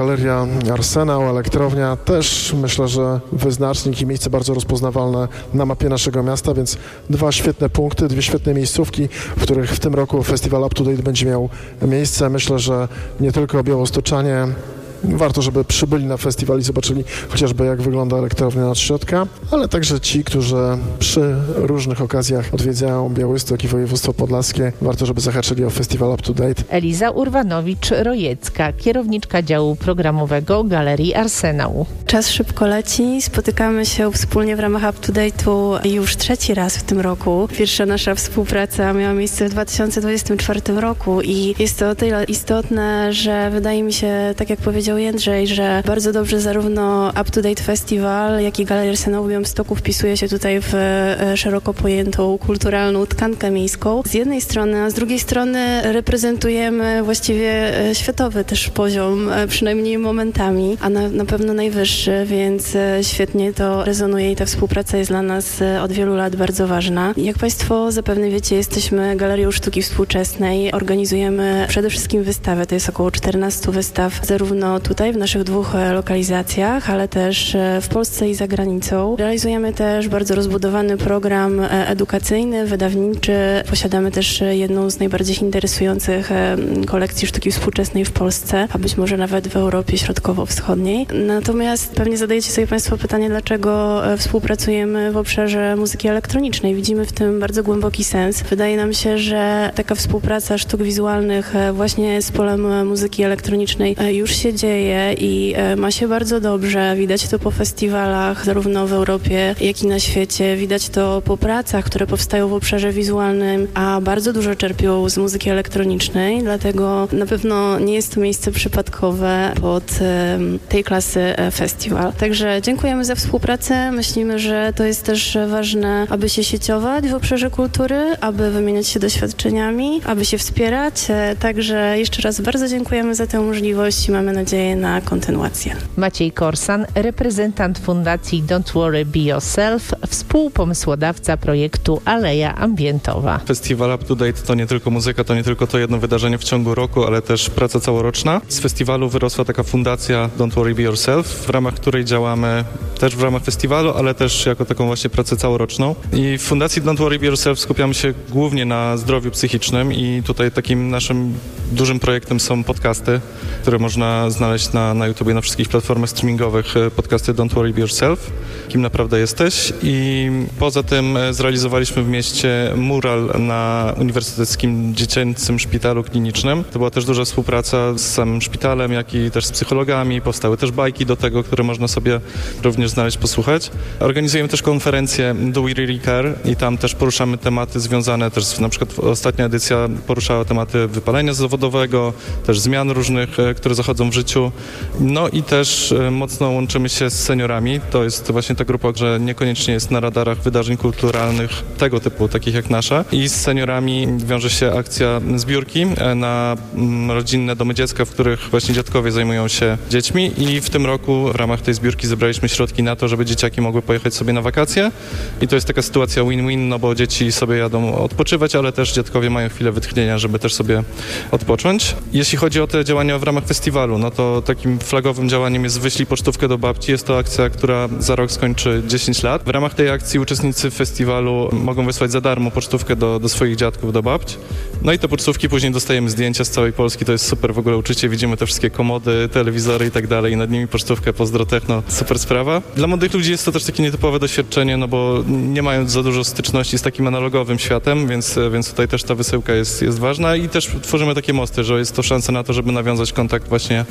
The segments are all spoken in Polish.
Galeria Arsenał, Elektrownia, też myślę, że wyznacznik i miejsce bardzo rozpoznawalne na mapie naszego miasta, więc dwa świetne punkty, dwie świetne miejscówki, w których w tym roku festiwal Up to Date będzie miał miejsce. Myślę, że nie tylko białostoczanie, warto, żeby przybyli na festiwal i zobaczyli chociażby, jak wygląda elektrownia nadśrodka, ale także ci, którzy przy różnych okazjach odwiedzają Białystok i województwo podlaskie, warto, żeby zahaczyli o festiwal Up to Date. Eliza Urwanowicz-Rojecka, kierowniczka działu programowego Galerii Arsenał. Czas szybko leci, spotykamy się wspólnie w ramach Up to Date'u już trzeci raz w tym roku. Pierwsza nasza współpraca miała miejsce w 2024 roku i jest to o tyle istotne, że wydaje mi się, tak jak powiedział Jędrzej, że bardzo dobrze zarówno Up to Date Festival, jak i Galeria Arsenału w Białymstoku wpisuje się tutaj w szeroko pojętą kulturalną tkankę miejską. Z jednej strony, a z drugiej strony reprezentujemy właściwie światowy też poziom, przynajmniej momentami, a na pewno najwyższy, więc świetnie to rezonuje i ta współpraca jest dla nas od wielu lat bardzo ważna. Jak Państwo zapewne wiecie, jesteśmy Galerią Sztuki Współczesnej, organizujemy przede wszystkim wystawę, to jest około 14 wystaw, zarówno tutaj w naszych dwóch lokalizacjach, ale też w Polsce i za granicą. Realizujemy też bardzo rozbudowany program edukacyjny, wydawniczy. Posiadamy też jedną z najbardziej interesujących kolekcji sztuki współczesnej w Polsce, a być może nawet w Europie Środkowo-Wschodniej. Natomiast pewnie zadajecie sobie Państwo pytanie, dlaczego współpracujemy w obszarze muzyki elektronicznej. Widzimy w tym bardzo głęboki sens. Wydaje nam się, że taka współpraca sztuk wizualnych właśnie z polem muzyki elektronicznej już się dzieje i ma się bardzo dobrze. Widać to po festiwalach, zarówno w Europie, jak i na świecie. Widać to po pracach, które powstają w obszarze wizualnym, a bardzo dużo czerpią z muzyki elektronicznej, dlatego na pewno nie jest to miejsce przypadkowe pod tej klasy festiwal. Także dziękujemy za współpracę. Myślimy, że to jest też ważne, aby się sieciować w obszarze kultury, aby wymieniać się doświadczeniami, aby się wspierać. Także jeszcze raz bardzo dziękujemy za tę możliwość i mamy nadzieję na kontynuację. Maciej Korsan, reprezentant Fundacji Don't Worry Be Yourself, współpomysłodawca projektu Aleja Ambientowa. Festiwal Up to Date to nie tylko muzyka, to nie tylko to jedno wydarzenie w ciągu roku, ale też praca całoroczna. Z festiwalu wyrosła taka fundacja Don't Worry Be Yourself, w ramach której działamy też w ramach festiwalu, ale też jako taką właśnie pracę całoroczną. I w Fundacji Don't Worry Be Yourself skupiamy się głównie na zdrowiu psychicznym i tutaj takim naszym dużym projektem są podcasty, które można znaleźć na YouTubie, na wszystkich platformach streamingowych, podcasty Don't Worry Be Yourself, kim naprawdę jesteś. I poza tym zrealizowaliśmy w mieście mural na Uniwersyteckim Dziecięcym Szpitalu Klinicznym. To była też duża współpraca z samym szpitalem, jak i też z psychologami. Powstały też bajki do tego, które można sobie również znaleźć, posłuchać. Organizujemy też konferencję Do We Really Care i tam też poruszamy tematy związane też, na przykład ostatnia edycja poruszała tematy wypalenia zawodowego, też zmian różnych, które zachodzą w życiu. No i też mocno łączymy się z seniorami. To jest właśnie ta grupa, że niekoniecznie jest na radarach wydarzeń kulturalnych tego typu, takich jak nasza. I z seniorami wiąże się akcja zbiórki na rodzinne domy dziecka, w których właśnie dziadkowie zajmują się dziećmi i w tym roku w ramach tej zbiórki zebraliśmy środki na to, żeby dzieciaki mogły pojechać sobie na wakacje i to jest taka sytuacja win-win, no bo dzieci sobie jadą odpoczywać, ale też dziadkowie mają chwilę wytchnienia, żeby też sobie odpocząć. Jeśli chodzi o te działania w ramach festiwalu, no to takim flagowym działaniem jest Wyślij pocztówkę do babci. Jest to akcja, która za rok skończy 10 lat. W ramach tej akcji uczestnicy festiwalu mogą wysłać za darmo pocztówkę do swoich dziadków, do babci. No i te pocztówki później dostajemy zdjęcia z całej Polski. To jest super w ogóle uczucie. Widzimy te wszystkie komody, telewizory i tak dalej. I nad nimi pocztówkę, pozdro techno. Super sprawa. Dla młodych ludzi jest to też takie nietypowe doświadczenie, no bo nie mają za dużo styczności z takim analogowym światem, więc tutaj też ta wysyłka jest ważna i też tworzymy takie mosty, że jest to szansa na to, żeby nawiązać kontakt właśnie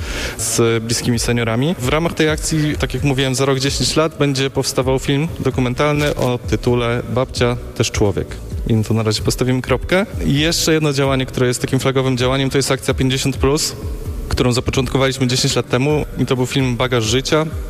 z bliskimi seniorami. W ramach tej akcji, tak jak mówiłem, za rok 10 lat będzie powstawał film dokumentalny o tytule Babcia też człowiek. I tu na razie postawimy kropkę. I jeszcze jedno działanie, które jest takim flagowym działaniem, to jest akcja 50+, którą zapoczątkowaliśmy 10 lat temu i to był film Bagaż życia.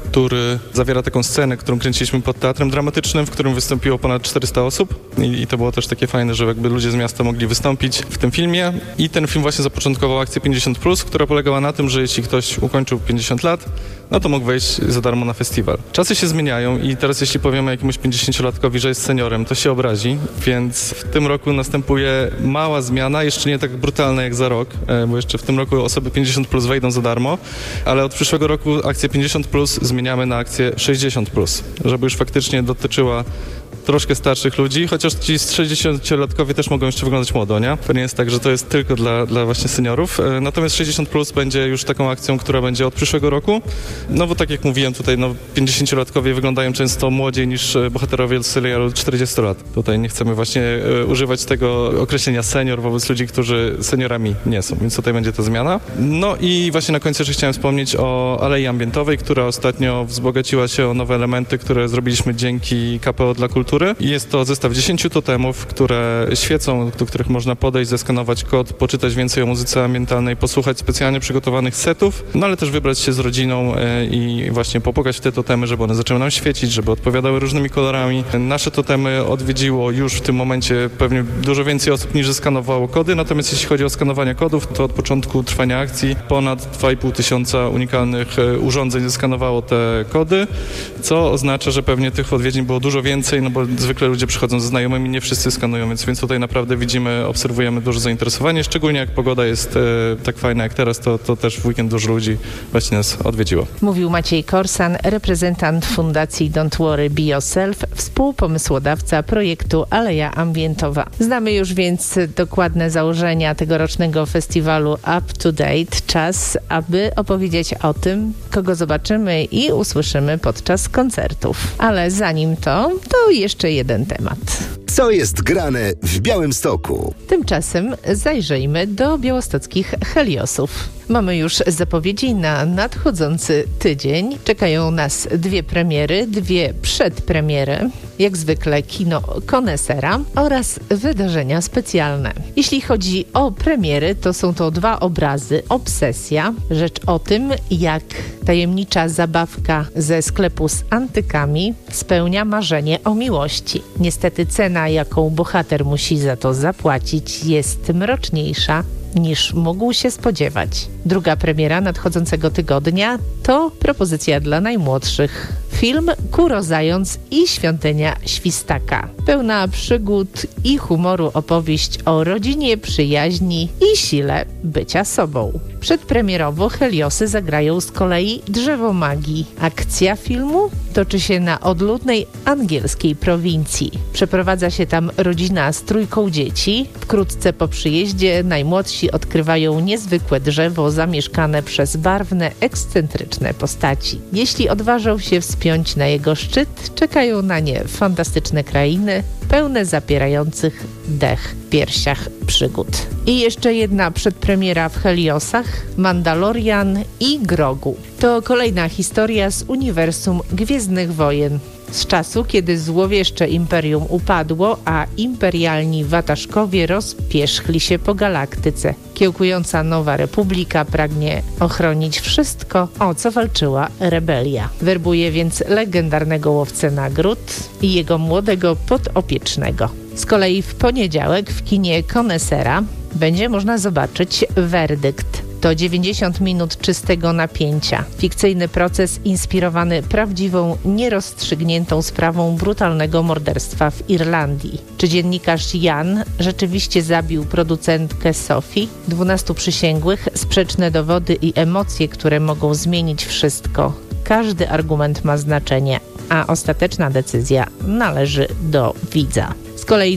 który zawiera taką scenę, którą kręciliśmy pod teatrem dramatycznym, w którym wystąpiło ponad 400 osób i to było też takie fajne, że jakby ludzie z miasta mogli wystąpić w tym filmie i ten film właśnie zapoczątkował akcję 50+, która polegała na tym, że jeśli ktoś ukończył 50 lat, no to mógł wejść za darmo na festiwal. Czasy się zmieniają i teraz jeśli powiemy jakiemuś 50-latkowi, że jest seniorem, to się obrazi, więc w tym roku następuje mała zmiana, jeszcze nie tak brutalna jak za rok, bo jeszcze w tym roku osoby 50+ wejdą za darmo, ale od przyszłego roku akcję 50+ zmieniamy na akcję 60+, żeby już faktycznie dotyczyła troszkę starszych ludzi, chociaż ci 60-latkowie też mogą jeszcze wyglądać młodo, nie? To nie jest tak, że to jest tylko dla właśnie seniorów. Natomiast 60+ będzie już taką akcją, która będzie od przyszłego roku. No bo tak jak mówiłem tutaj, 50-latkowie wyglądają często młodziej niż bohaterowie serialu 40 lat. Tutaj nie chcemy właśnie używać tego określenia senior wobec ludzi, którzy seniorami nie są, więc tutaj będzie ta zmiana. No i właśnie na końcu jeszcze chciałem wspomnieć o Alei Ambientowej, która ostatnio wzbogaciła się o nowe elementy, które zrobiliśmy dzięki KPO dla kultury. Jest to zestaw 10 totemów, które świecą, do których można podejść, zeskanować kod, poczytać więcej o muzyce ambientalnej, posłuchać specjalnie przygotowanych setów, no ale też wybrać się z rodziną i właśnie popukać w te totemy, żeby one zaczęły nam świecić, żeby odpowiadały różnymi kolorami. Nasze totemy odwiedziło już w tym momencie pewnie dużo więcej osób niż zeskanowało kody, natomiast jeśli chodzi o skanowanie kodów, to od początku trwania akcji ponad 2500 unikalnych urządzeń zeskanowało te kody, co oznacza, że pewnie tych odwiedzin było dużo więcej, no bo zwykle ludzie przychodzą ze znajomymi, nie wszyscy skanują, więc tutaj naprawdę widzimy, obserwujemy duże zainteresowanie, szczególnie jak pogoda jest tak fajna jak teraz, to też w weekend dużo ludzi właśnie nas odwiedziło. Mówił Maciej Korsan, reprezentant Fundacji Don't Worry Be Yourself, współpomysłodawca projektu Aleja Ambientowa. Znamy już więc dokładne założenia tegorocznego festiwalu Up to Date. Czas, aby opowiedzieć o tym, kogo zobaczymy i usłyszymy podczas koncertów. Ale zanim to jeszcze jeden temat. Co jest grane w Białymstoku? Tymczasem zajrzyjmy do białostockich Heliosów. Mamy już zapowiedzi na nadchodzący tydzień. Czekają nas 2 premiery, 2 przedpremiery, jak zwykle kino Konesera oraz wydarzenia specjalne. Jeśli chodzi o premiery, to są to 2 obrazy. Obsesja, rzecz o tym, jak tajemnicza zabawka ze sklepu z antykami spełnia marzenie o miłości. Niestety cena, jaką bohater musi za to zapłacić, jest mroczniejsza niż mógł się spodziewać. Druga premiera nadchodzącego tygodnia to propozycja dla najmłodszych. Film Kuro Zając i Świątynia Świstaka. Pełna przygód i humoru opowieść o rodzinie, przyjaźni i sile bycia sobą. Przedpremierowo Heliosy zagrają z kolei Drzewo Magii. Akcja filmu toczy się na odludnej angielskiej prowincji. Przeprowadza się tam rodzina z 3 dzieci. Wkrótce po przyjeździe najmłodsi odkrywają niezwykłe drzewo zamieszkane przez barwne, ekscentryczne postaci. Jeśli odważą się wspiąć na jego szczyt, czekają na nie fantastyczne krainy, pełne zapierających dech w piersiach przygód. I jeszcze jedna przedpremiera w Heliosach, Mandalorian i Grogu. To kolejna historia z uniwersum Gwiezdnych Wojen. Z czasu, kiedy złowieszcze imperium upadło, a imperialni wataszkowie rozpierzchli się po galaktyce. Kiełkująca Nowa Republika pragnie ochronić wszystko, o co walczyła rebelia. Werbuje więc legendarnego łowcę nagród i jego młodego podopiecznego. Z kolei w poniedziałek w kinie Konesera będzie można zobaczyć Werdykt. To 90 minut czystego napięcia. Fikcyjny proces inspirowany prawdziwą, nierozstrzygniętą sprawą brutalnego morderstwa w Irlandii. Czy dziennikarz Jan rzeczywiście zabił producentkę Sophie? 12 przysięgłych, sprzeczne dowody i emocje, które mogą zmienić wszystko. Każdy argument ma znaczenie, a ostateczna decyzja należy do widza. Z kolei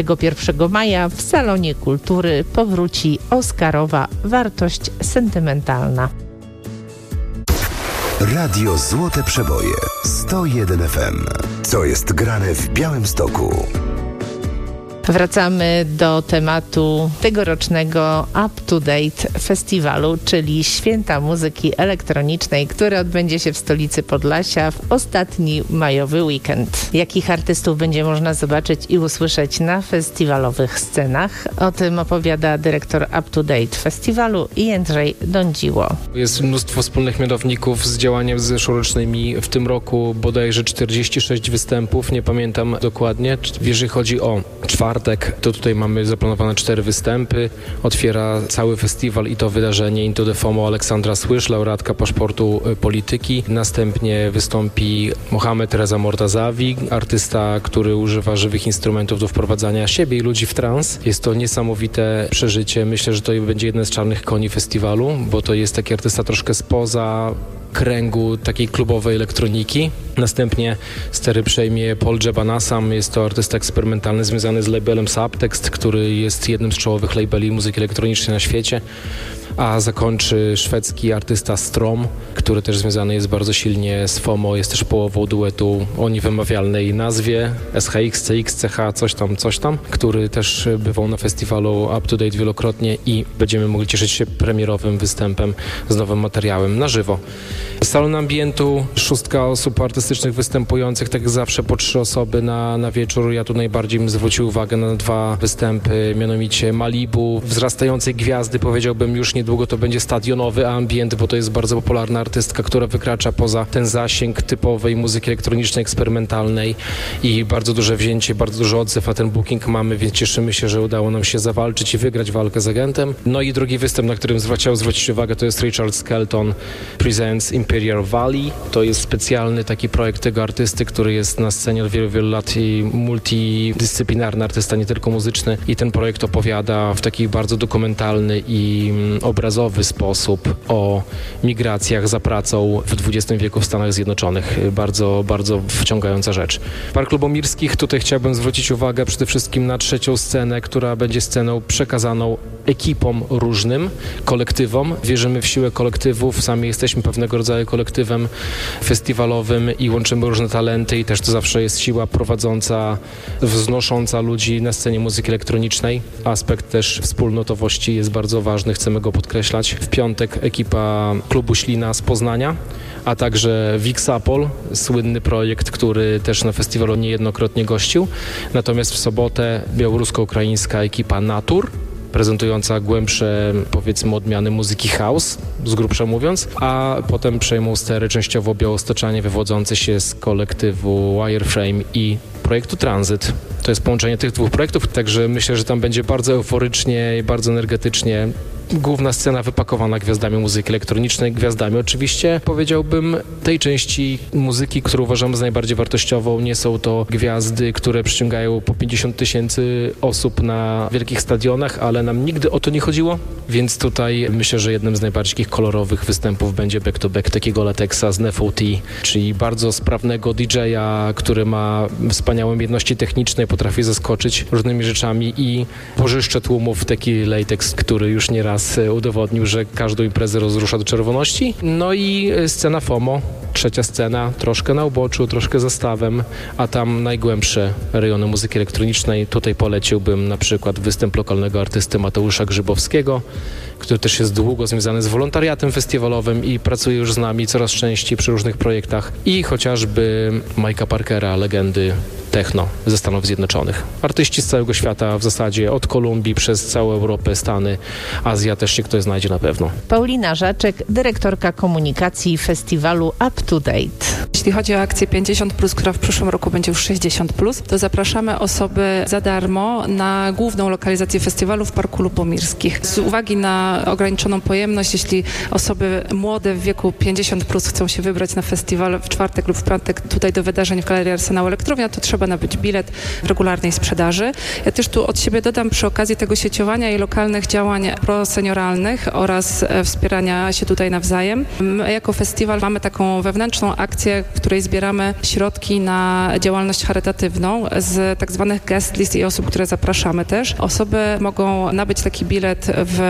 21 maja w Salonie Kultury powróci Oscarowa wartość sentymentalna. Radio Złote Przeboje 101 FM. Co jest grane w Białymstoku? Wracamy do tematu tegorocznego Up to Date festiwalu, czyli Święta Muzyki Elektronicznej, które odbędzie się w stolicy Podlasia w ostatni majowy weekend. Jakich artystów będzie można zobaczyć i usłyszeć na festiwalowych scenach? O tym opowiada dyrektor Up to Date festiwalu Jędrzej Dądziło. Jest mnóstwo wspólnych mianowników z działaniem zeszłorocznymi. W tym roku bodajże 46 występów, nie pamiętam dokładnie. Jeżeli chodzi o czwartek, to tutaj mamy zaplanowane 4 występy. Otwiera cały festiwal i to wydarzenie Into the FOMO Aleksandra Słysz, laureatka paszportu polityki. Następnie wystąpi Mohamed Reza Mortazawi, artysta, który używa żywych instrumentów do wprowadzania siebie i ludzi w trans. Jest to niesamowite przeżycie. Myślę, że to będzie jeden z czarnych koni festiwalu, bo to jest taki artysta troszkę spoza kręgu takiej klubowej elektroniki. Następnie stery przejmie Paul Jebanassam. Jest to artysta eksperymentalny związany z labelem Subtext, który jest jednym z czołowych labeli muzyki elektronicznej na świecie. A zakończy szwedzki artysta Strom, który też związany jest bardzo silnie z FOMO, jest też połową duetu o niewymawialnej nazwie SHX, CX, CH, coś tam, który też bywał na festiwalu Up to Date wielokrotnie i będziemy mogli cieszyć się premierowym występem z nowym materiałem na żywo. Salon Ambientu, 6 osób artystycznych występujących, tak jak zawsze po 3 osoby na wieczór. Ja tu najbardziej bym zwrócił uwagę na 2 występy, mianowicie Malibu, wzrastającej gwiazdy, powiedziałbym już niedługo to będzie stadionowy ambient, bo to jest bardzo popularna artystka, która wykracza poza ten zasięg typowej muzyki elektronicznej, eksperymentalnej i bardzo duże wzięcie, bardzo duży odzew na ten booking mamy, więc cieszymy się, że udało nam się zawalczyć i wygrać walkę z agentem. No i drugi występ, na którym chciał zwrócić uwagę, to jest Richard Skelton Presents Imperial Valley. To jest specjalny taki projekt tego artysty, który jest na scenie od wielu, wielu lat i multidyscyplinarny artysta, nie tylko muzyczny, i ten projekt opowiada w taki bardzo dokumentalny i obrazowy sposób o migracjach za pracą w XX wieku w Stanach Zjednoczonych. Bardzo, bardzo wciągająca rzecz. Park Lubomirskich, tutaj chciałbym zwrócić uwagę przede wszystkim na 3. scenę, która będzie sceną przekazaną ekipom różnym, kolektywom. Wierzymy w siłę kolektywów, sami jesteśmy pewnego rodzaju kolektywem festiwalowym i łączymy różne talenty i też to zawsze jest siła prowadząca, wznosząca ludzi na scenie muzyki elektronicznej. Aspekt też wspólnotowości jest bardzo ważny, chcemy go podkreślać. W piątek ekipa klubu Ślina z Poznania, a także Vixapol, słynny projekt, który też na festiwalu niejednokrotnie gościł. Natomiast w sobotę białorusko-ukraińska ekipa Natur, prezentująca głębsze, powiedzmy, odmiany muzyki house, z grubsza mówiąc, a potem przejmą stery częściowo białostoczanie wywodzące się z kolektywu Wireframe i projektu Transit. To jest połączenie tych 2 projektów, także myślę, że tam będzie bardzo euforycznie i bardzo energetycznie. Główna scena wypakowana gwiazdami muzyki elektronicznej, gwiazdami oczywiście, powiedziałbym, tej części muzyki, którą uważamy za najbardziej wartościową. Nie są to gwiazdy, które przyciągają po 50 000 osób na wielkich stadionach, ale nam nigdy o to nie chodziło, więc tutaj myślę, że jednym z najbardziej kolorowych występów będzie back-to-back takiego Latexa z Nefo-T, czyli bardzo sprawnego DJ-a, który ma wspaniałe umiejętności techniczne, potrafi zaskoczyć różnymi rzeczami i pożyszcze tłumów taki Latex, który już nieraz udowodnił, że każdą imprezę rozrusza do czerwoności. No i scena FOMO, 3. scena, troszkę na uboczu, troszkę za stawem, a tam najgłębsze rejony muzyki elektronicznej. Tutaj poleciłbym na przykład występ lokalnego artysty Mateusza Grzybowskiego, który też jest długo związany z wolontariatem festiwalowym i pracuje już z nami coraz częściej przy różnych projektach, i chociażby Mike'a Parkera, legendy techno ze Stanów Zjednoczonych. Artyści z całego świata w zasadzie, od Kolumbii przez całą Europę, Stany, Azja też się ktoś znajdzie na pewno. Paulina Żaczek, dyrektorka komunikacji festiwalu Up to Date. Jeśli chodzi o akcję 50+, która w przyszłym roku będzie już 60+, to zapraszamy osoby za darmo na główną lokalizację festiwalu w Parku Lubomirskich. Z uwagi na ograniczoną pojemność, jeśli osoby młode w wieku 50+ chcą się wybrać na festiwal w czwartek lub w piątek tutaj do wydarzeń w Galerii Arsenału Elektrownia, to trzeba nabyć bilet w regularnej sprzedaży. Ja też tu od siebie dodam przy okazji tego sieciowania i lokalnych działań prosenioralnych oraz wspierania się tutaj nawzajem. My jako festiwal mamy taką wewnętrzną akcję, w której zbieramy środki na działalność charytatywną z tak zwanych guest list i osób, które zapraszamy też. Osoby mogą nabyć taki bilet w wysokości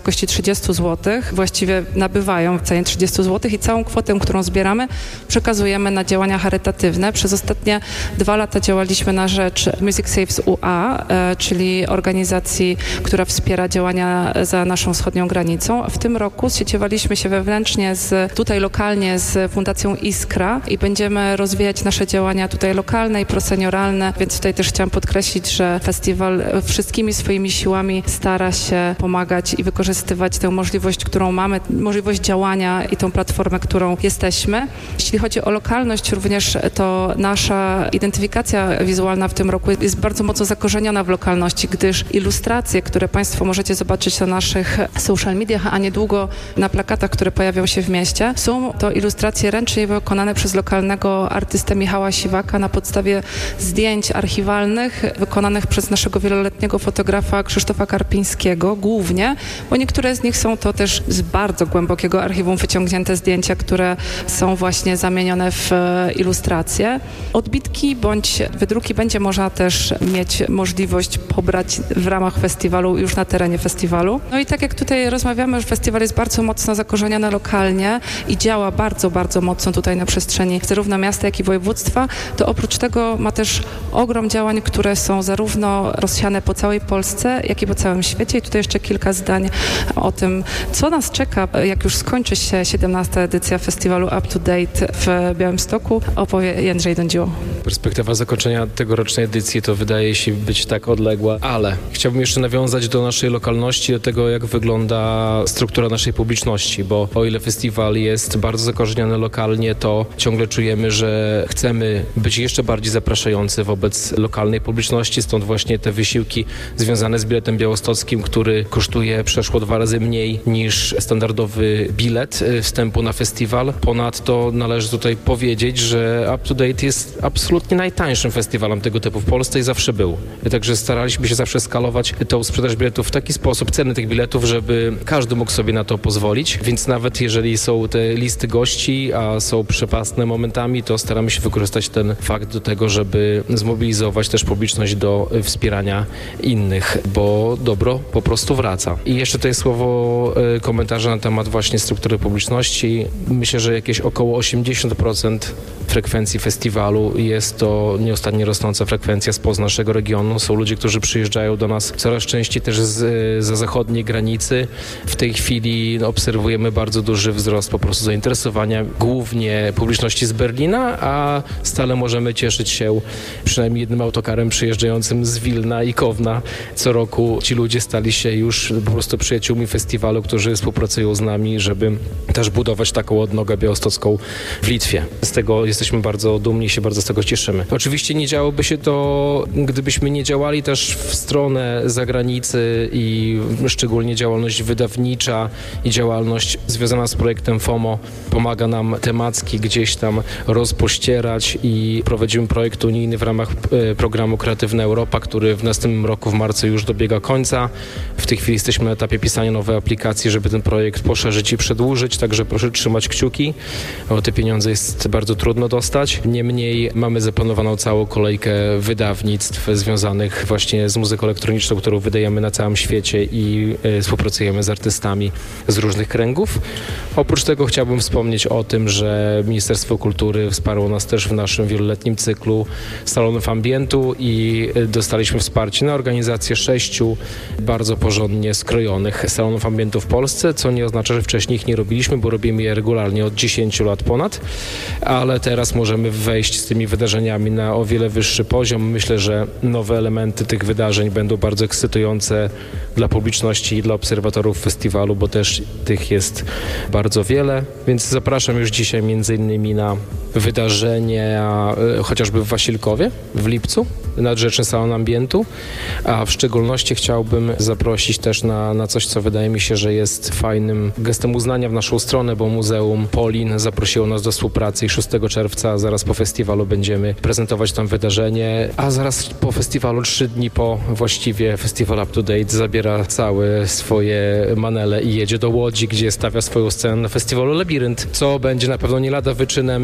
wysokości 30 zł. Właściwie nabywają w cenie 30 zł i całą kwotę, którą zbieramy, przekazujemy na działania charytatywne. Przez ostatnie 2 lata działaliśmy na rzecz Music Saves UA, czyli organizacji, która wspiera działania za naszą wschodnią granicą. W tym roku zsieciowaliśmy się wewnętrznie tutaj lokalnie z Fundacją Iskra i będziemy rozwijać nasze działania tutaj lokalne i prosenioralne, więc tutaj też chciałam podkreślić, że festiwal wszystkimi swoimi siłami stara się pomagać i wykorzystywać tę możliwość, którą mamy, możliwość działania i tą platformę, którą jesteśmy. Jeśli chodzi o lokalność również, to nasza identyfikacja wizualna w tym roku jest bardzo mocno zakorzeniona w lokalności, gdyż ilustracje, które Państwo możecie zobaczyć na naszych social mediach, a niedługo na plakatach, które pojawią się w mieście, są to ilustracje ręcznie wykonane przez lokalnego artystę Michała Siwaka na podstawie zdjęć archiwalnych wykonanych przez naszego wieloletniego fotografa Krzysztofa Karpińskiego głównie, bo niektóre z nich są to też z bardzo głębokiego archiwum wyciągnięte zdjęcia, które są właśnie zamienione w ilustracje. Odbitki bądź wydruki będzie można też mieć możliwość pobrać w ramach festiwalu, już na terenie festiwalu. No i tak jak tutaj rozmawiamy, że festiwal jest bardzo mocno zakorzeniony lokalnie i działa bardzo, bardzo mocno tutaj na przestrzeni zarówno miasta, jak i województwa, to oprócz tego ma też ogrom działań, które są zarówno rozsiane po całej Polsce, jak i po całym świecie. I tutaj jeszcze kilka zdań o tym, co nas czeka, jak już skończy się 17. edycja festiwalu Up to Date w Białymstoku, opowie Jędrzej Dądziło. Perspektywa zakończenia tegorocznej edycji to wydaje się być tak odległa, ale chciałbym jeszcze nawiązać do naszej lokalności, do tego, jak wygląda struktura naszej publiczności, bo o ile festiwal jest bardzo zakorzeniony lokalnie, to ciągle czujemy, że chcemy być jeszcze bardziej zapraszający wobec lokalnej publiczności, stąd właśnie te wysiłki związane z biletem białostockim, który kosztuje przeszło 2 razy mniej niż standardowy bilet wstępu na festiwal. Ponadto należy tutaj powiedzieć, że Up to Date jest absolutnie najtańszym festiwalem tego typu w Polsce i zawsze był. Także staraliśmy się zawsze skalować tą sprzedaż biletów w taki sposób, ceny tych biletów, żeby każdy mógł sobie na to pozwolić, więc nawet jeżeli są te listy gości, a są przepastne momentami, to staramy się wykorzystać ten fakt do tego, żeby zmobilizować też publiczność do wspierania innych, bo dobro po prostu wraca. I jeszcze tutaj słowo komentarza na temat właśnie struktury publiczności. Myślę, że jakieś około 80% frekwencji festiwalu jest to nieustannie rosnąca frekwencja spoza naszego regionu. Są ludzie, którzy przyjeżdżają do nas coraz częściej też za zachodniej granicy. W tej chwili obserwujemy bardzo duży wzrost po prostu zainteresowania głównie publiczności z Berlina, a stale możemy cieszyć się przynajmniej jednym autokarem przyjeżdżającym z Wilna i Kowna. Co roku ci ludzie stali się już po prostu przyjaciółmi festiwalu, którzy współpracują z nami, żeby też budować taką odnogę białostocką w Litwie. Z tego jesteśmy bardzo dumni i się bardzo z tego cieszymy. Oczywiście nie działoby się to, gdybyśmy nie działali też w stronę zagranicy i szczególnie działalność wydawnicza i działalność związana z projektem FOMO pomaga nam temacki gdzieś tam rozpościerać i prowadzimy projekt unijny w ramach programu Kreatywna Europa, który w następnym roku w marcu już dobiega końca. W tej chwili jesteśmy na etapie pisania nowej aplikacji, żeby ten projekt poszerzyć i przedłużyć, także proszę trzymać kciuki, bo te pieniądze jest bardzo trudno dostać. Niemniej mamy zaplanowaną całą kolejkę wydawnictw związanych właśnie z muzyką elektroniczną, którą wydajemy na całym świecie i współpracujemy z artystami z różnych kręgów. Oprócz tego chciałbym wspomnieć o tym, że Ministerstwo Kultury wsparło nas też w naszym wieloletnim cyklu salonów ambientu i dostaliśmy wsparcie na organizację 6 bardzo porządnie skrojonych salonów ambientu w Polsce, co nie oznacza, że wcześniej ich nie robiliśmy, bo robimy je regularnie od 10 lat ponad, ale teraz możemy wejść z tymi wydarzeniami na o wiele wyższy poziom. Myślę, że nowe elementy tych wydarzeń będą bardzo ekscytujące dla publiczności i dla obserwatorów festiwalu, bo też tych jest bardzo wiele, więc zapraszam już dzisiaj między innymi na wydarzenie chociażby w Wasilkowie w lipcu, Nadrzeczny Salon Ambientu, a w szczególności chciałbym zaprosić też na coś, co wydaje mi się, że jest fajnym gestem uznania w naszą stronę, bo Muzeum Polin zaprosiło nas do współpracy i 6 czerwca, zaraz po festiwalu będziemy prezentować tam wydarzenie, a zaraz po festiwalu, 3 dni po właściwie festiwal Up to Date zabiera całe swoje manele i jedzie do Łodzi, gdzie stawia swoją scenę na festiwalu Labirynt, co będzie na pewno nie lada wyczynem i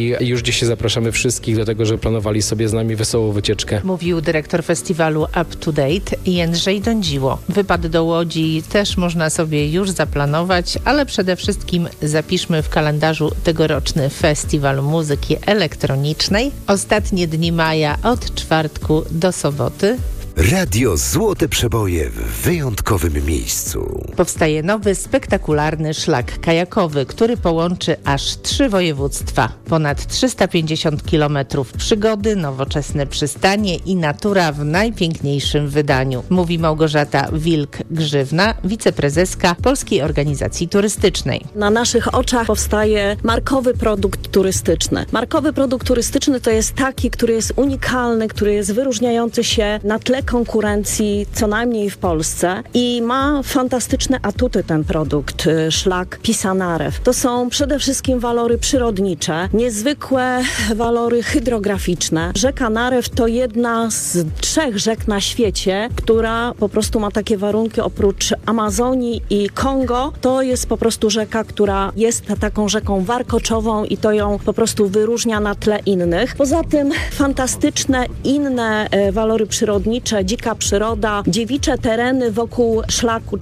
i już dzisiaj zapraszamy wszystkich do tego, żeby planowali sobie z nami wesołą wycieczkę. Mówił dyrektor festiwalu Up to Date Jędrzej Dądziło. Wypad do Łodzi też można sobie już zaplanować, ale przede wszystkim zapiszmy w kalendarzu tegoroczny Festiwal Muzyki Elektronicznej. Ostatnie dni maja od czwartku do soboty. Radio Złote Przeboje w wyjątkowym miejscu. Powstaje nowy, spektakularny szlak kajakowy, który połączy aż 3 województwa. Ponad 350 km przygody, nowoczesne przystanie i natura w najpiękniejszym wydaniu. Mówi Małgorzata Wilk-Grzywna, wiceprezeska Polskiej Organizacji Turystycznej. Na naszych oczach powstaje markowy produkt turystyczny. Markowy produkt turystyczny to jest taki, który jest unikalny, który jest wyróżniający się na tle konkurencji, co najmniej w Polsce, i ma fantastyczne atuty ten produkt, szlak Pisanarew. To są przede wszystkim walory przyrodnicze, niezwykłe walory hydrograficzne. Rzeka Narew to jedna z 3 rzek na świecie, która po prostu ma takie warunki. Oprócz Amazonii i Kongo, to jest po prostu rzeka, która jest taką rzeką warkoczową i to ją po prostu wyróżnia na tle innych. Poza tym fantastyczne inne walory przyrodnicze, dzika przyroda, dziewicze tereny wokół szlaku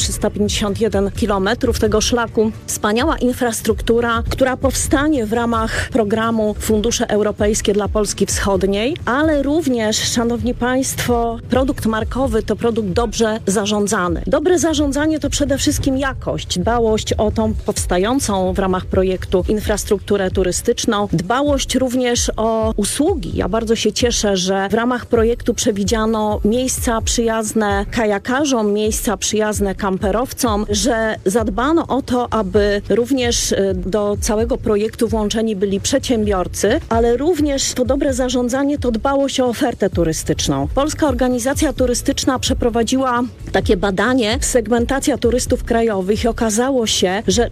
351 km tego szlaku, wspaniała infrastruktura, która powstanie w ramach programu Fundusze Europejskie dla Polski Wschodniej, ale również, szanowni państwo, produkt markowy to produkt dobrze zarządzany. Dobre zarządzanie to przede wszystkim jakość, dbałość o tą powstającą w ramach projektu infrastrukturę turystyczną, dbałość również o usługi. Ja bardzo się cieszę, że w ramach projektu przewidziano miejsca przyjazne kajakarzom, miejsca przyjazne kamperowcom, że zadbano o to, aby również do całego projektu włączeni byli przedsiębiorcy, ale również to dobre zarządzanie to dbałość o ofertę turystyczną. Polska Organizacja Turystyczna przeprowadziła takie badanie, segmentacja turystów krajowych, i okazało się, że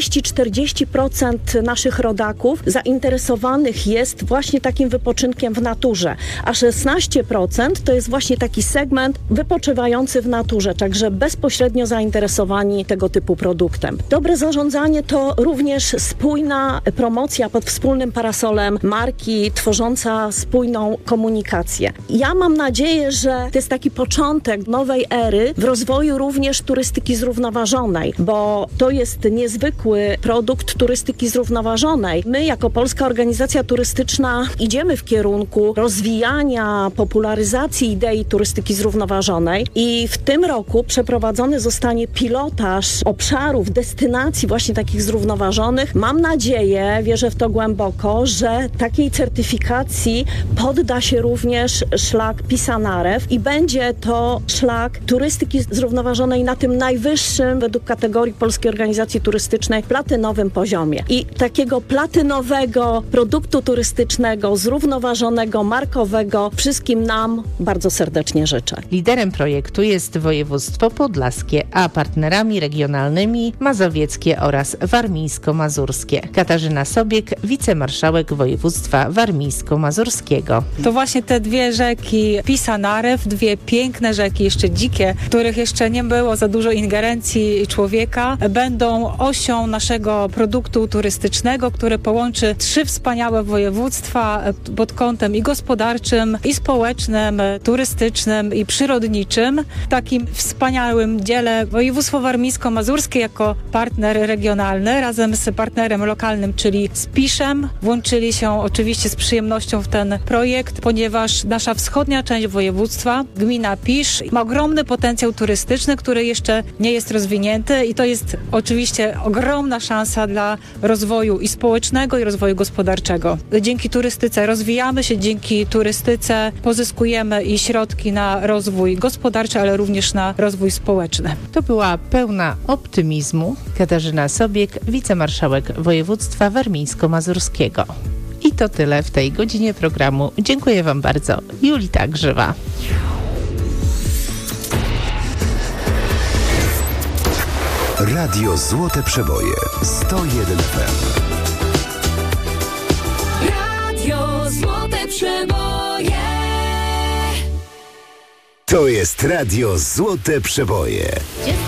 30-40% naszych rodaków zainteresowanych jest właśnie takim wypoczynkiem w naturze, a 16% to jest właśnie taki segment wypoczywający w naturze, także bezpośrednio zainteresowani tego typu produktem. Dobre zarządzanie to również spójna promocja pod wspólnym parasolem marki, tworząca spójną komunikację. Ja mam nadzieję, że to jest taki początek nowej ery w rozwoju również turystyki zrównoważonej, bo to jest niezwykły produkt turystyki zrównoważonej. My jako Polska Organizacja Turystyczna idziemy w kierunku rozwijania, popularyzacji idei turystyki zrównoważonej i w tym roku przeprowadzony zostanie pilotaż obszarów, destynacji właśnie takich zrównoważonych. Mam nadzieję, wierzę w to głęboko, że takiej certyfikacji podda się również szlak Pisanarew i będzie to szlak turystyki zrównoważonej na tym najwyższym według kategorii Polskiej Organizacji Turystycznej platynowym poziomie. I takiego platynowego produktu turystycznego, zrównoważonego, markowego wszystkim nam bardzo serdecznie życzę. Liderem projektu jest województwo podlaskie, a partnerami regionalnymi mazowieckie oraz warmińsko-mazurskie. Katarzyna Sobiek, wicemarszałek województwa warmińsko-mazurskiego. To właśnie te 2 rzeki Pisanarew, 2 piękne rzeki, jeszcze dzikie, w których jeszcze nie było za dużo ingerencji człowieka, będą osią naszego produktu turystycznego, który połączy 3 wspaniałe województwa pod kątem i gospodarczym, i społecznym, turystycznym i przyrodniczym. W takim wspaniałym dziele województwo warmińsko-mazurskie jako partner regionalny razem z partnerem lokalnym, czyli Spiszem, włączyli się oczywiście z przyjemnością w ten projekt, ponieważ nasza wschodnia część województwa, gmina Pisz, ma ogromny potencjał turystyczny, który jeszcze nie jest rozwinięty i to jest oczywiście ogromna szansa dla rozwoju i społecznego, i rozwoju gospodarczego. Dzięki turystyce rozwijamy się, dzięki turystyce pozyskujemy i środki na rozwój gospodarczy, ale również na rozwój społeczny. To była pełna optymizmu Katarzyna Sobiek, wicemarszałek województwa warmińsko-mazurskiego. I to tyle w tej godzinie programu. Dziękuję Wam bardzo. Julita Grzywa. Radio Złote Przeboje 101 FM. Radio Złote Przeboje. To jest Radio Złote Przeboje.